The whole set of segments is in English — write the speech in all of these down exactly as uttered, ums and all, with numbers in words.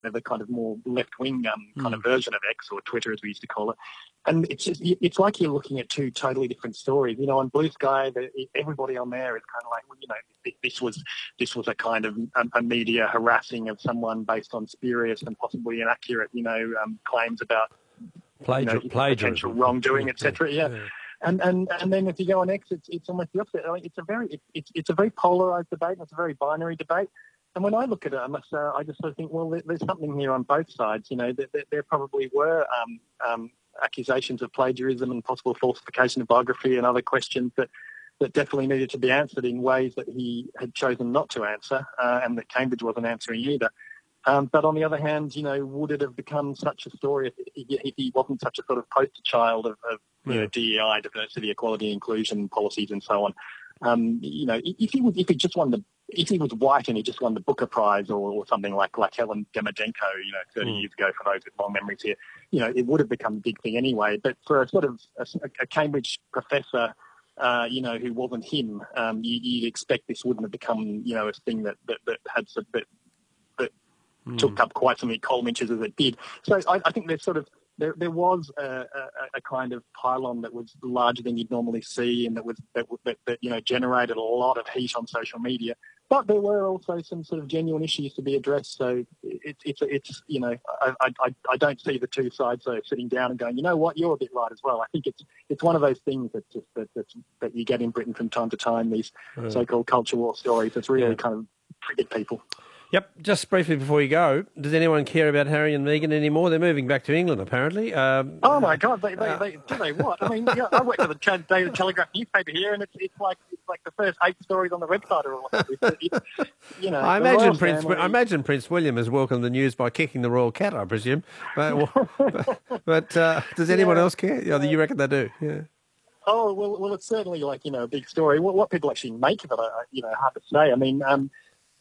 they're the kind of more left-wing um, kind mm. of version of X, or Twitter as we used to call it. And it's just, it's like you're looking at two totally different stories. You know, on Blue Sky, the, everybody on there is kind of like, well, you know, this was this was a kind of a, a media harassing of someone based on spurious and possibly inaccurate, you know, um, claims about Plagiar- you know, plagiarism, potential wrongdoing, et cetera. Yeah. yeah. And, and and then if you go on X, it's it's almost the opposite. I mean, it's a very it, it's it's a very polarised debate. And it's a very binary debate. And when I look at it, I must uh, I just sort of think, well, there, there's something here on both sides. You know, there, there, there probably were um, um, accusations of plagiarism and possible falsification of biography and other questions that, that definitely needed to be answered in ways that he had chosen not to answer, uh, and that Cambridge wasn't answering either. Um, but on the other hand, you know, would it have become such a story if, if he wasn't such a sort of poster child of, of you know, D E I, diversity, equality, inclusion policies, and so on? Um, you know, if he was, if he just won the, if he was white and he just won the Booker Prize or, or something like like Helen Demidenko, you know, thirty mm. years ago, for those with long memories here, you know, it would have become a big thing anyway. But for a sort of a, a Cambridge professor, uh, you know, who wasn't him, um, you, you'd expect this wouldn't have become, you know, a thing that that, that had some, that that mm. took up quite so many column inches as it did. So I, I think there's sort of There, there was a, a, a kind of pylon that was larger than you'd normally see, and that was that, that, that you know generated a lot of heat on social media. But there were also some sort of genuine issues to be addressed. So it's it's it's you know I I I don't see the two sides though sitting down and going, you know what, you're a bit right as well. I think it's it's one of those things that just that that's, that you get in Britain from time to time. These mm. so-called culture war stories that's really yeah. kind of triggered people. Yep. Just briefly before you go, does anyone care about Harry and Meghan anymore? They're moving back to England, apparently. Um, oh my God! They, they, uh, they do they what? I mean, yeah, I work for the Daily Telegraph newspaper here, and it's it's like it's like the first eight stories on the website are all about this. It's, you know, I imagine Prince. Family. I imagine Prince William has welcomed the news by kicking the royal cat, I presume. But but, but uh, does anyone yeah. else care? Oh, you reckon they do? Yeah. Oh well, well, it's certainly like you know a big story. What, what people actually make of it, I, you know, hard to say. I mean. Um,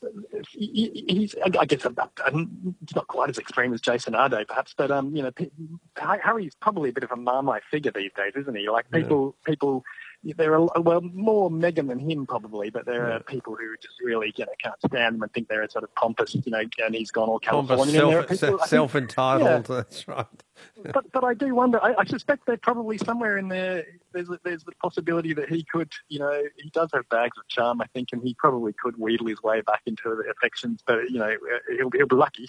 He's, I guess, it's not quite as extreme as Jason Arde, perhaps, but um, you know, Harry's probably a bit of a Marmite figure these days, isn't he? Like people, yeah. people, there are well more Meghan than him probably, but there yeah. are people who just really, you know, can't stand him and think they're sort of pompous, you know, and he's gone all Californian. Self, people, self-entitled, yeah. That's right. But but I do wonder. I, I suspect that probably somewhere in there, there's there's the possibility that he could, you know, he does have bags of charm, I think, and he probably could wheedle his way back into the affections. But you know, he'll he'll be lucky.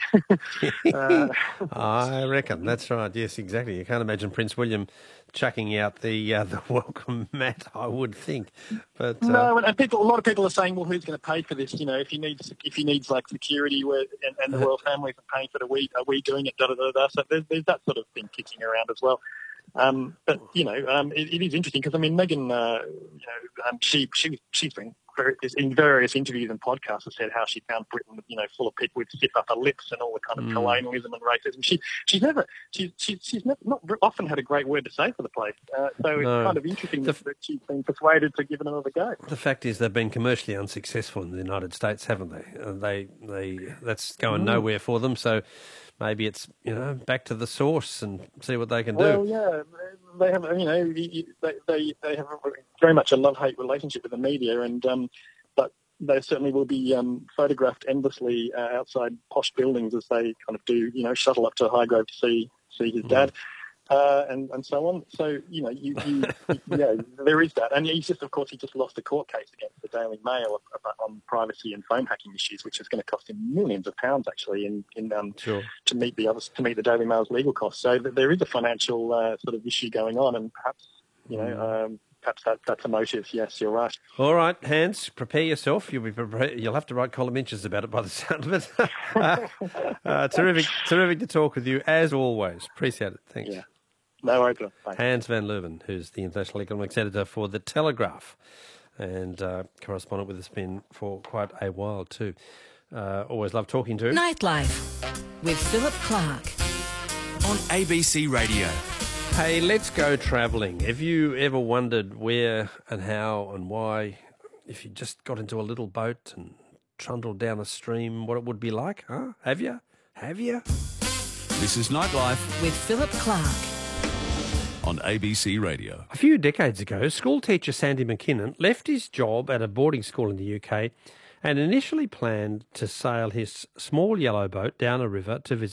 uh, I reckon that's right. Yes, exactly. You can't imagine Prince William chucking out the uh, the welcome mat, I would think. But uh, no, and people, a lot of people are saying, well, who's going to pay for this? You know, if he needs if he needs like security, where and, and the royal family are paying for it, are we are we doing it? Da da da da. So there's there's that sort of thing kicking around as well. Um, but you know, um, it, it is interesting because I mean, Meghan, uh, you know, um, she she she's been very, in various interviews and podcasts has said how she found Britain, you know, full of people with stiff upper lips and all the kind of mm. colonialism and racism. She she's never she, she she's never, not often had a great word to say for the place. Uh, so it's no. kind of interesting the, that she's been persuaded to give it another go. The fact is, they've been commercially unsuccessful in the United States, haven't they? Uh, they they that's going mm. nowhere for them. So. Maybe it's, you know, back to the source and see what they can do. Well, yeah, they have, you know, they they, they have very much a love-hate relationship with the media, and um, but they certainly will be um, photographed endlessly uh, outside posh buildings as they kind of do, you know, shuttle up to Highgrove to see see his dad. Mm. Uh, and, and so on. So, you know, you, you, yeah, there is that. And he's just, of course, he just lost a court case against the Daily Mail on privacy and phone hacking issues, which is going to cost him millions of pounds, actually, in, in um, sure. to meet the others, to meet the Daily Mail's legal costs. So there is a financial uh, sort of issue going on, and perhaps, you know, mm. um, perhaps that, that's a motive. Yes, you're right. All right, Hans, prepare yourself. You'll be prepared. You'll have to write column inches about it by the sound of it. uh, uh, terrific, terrific to talk with you, as always. Appreciate it. Thanks. Yeah. No worries. Bye. Hans van Leuven, who's the international economics editor for The Telegraph and uh, correspondent with us been for quite a while too. Uh, always love talking to him. Nightlife with Philip Clark on A B C Radio. Hey, let's go travelling. Have you ever wondered where and how and why, if you just got into a little boat and trundled down a stream, what it would be like? Huh? Have you? Have you? This is Nightlife with Philip Clark on A B C Radio. A few decades ago, school teacher Sandy McKinnon left his job at a boarding school in the U K and initially planned to sail his small yellow boat down a river to visit